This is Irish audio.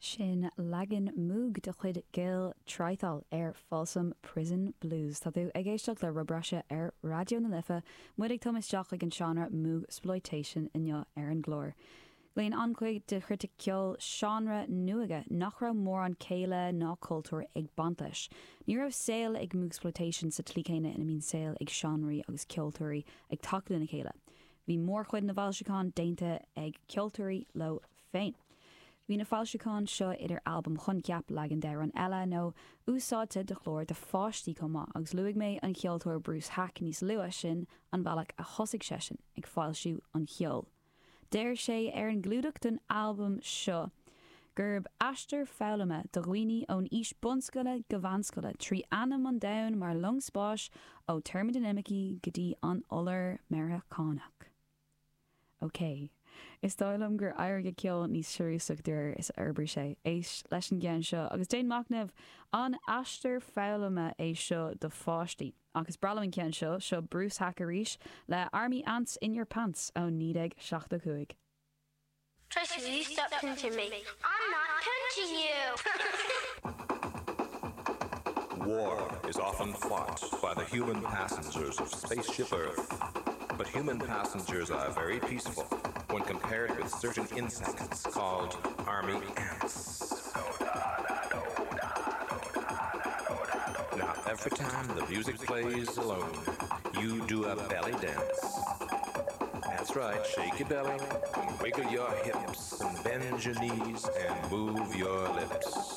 Sin legan múg de chuid gil treital Folsom Prison Blues. Tá tú ag éisteach le Robrasha Radio na Lifa, muid ag Thomas Joch ag an seanra múg exploitation inne an glór. Léon ancuig de chuirte ceol seanra nuaige nach ra mór an céile ná cultúr ag bantais. Ní rah saoil ag múg exploitation sa tlíchéine ina mín saoil ag seanraí agus ceoltúirí ag tacla na chéile. Bhí mór chuid na bhailseáin déinte ag ceoltúirí lo féin. Bhí na fáilseáin seo idir albumm chun ceap legan deir an eile nó úsáte de chlór de fáistí comá agus luigh méid an cheoltóir Bruce Hack níos lua sin an bhealach a thosaigh sesin ag fáilsiú an cheol. Déir sé an glúdach den albumm seo gurb Aistear Fáilime do roioine ón ís bunscoile go bhanscoile trí anam an dain mar lungspáis ó termodynamicí go dtí an olar Americánach. Okay. Is dáilm gur airge ceol níos siúsach dúir is arbair sé éis leis an gceann seo agus déon macnamh an Aistear Fáilime é seo do fáistí agus bralam ceann seo Bruce Hack arís le Army Ants in Your Pants ó 1975. Tracy, will you stop pinching me? I'm not pinching you! War is often fought by the human passengers of Spaceship Earth, but human passengers are very peaceful when compared with certain insects called army ants. Now, every time the music plays alone, you do a belly dance. That's right, shake your belly, wiggle your hips, and bend your knees, and move your lips.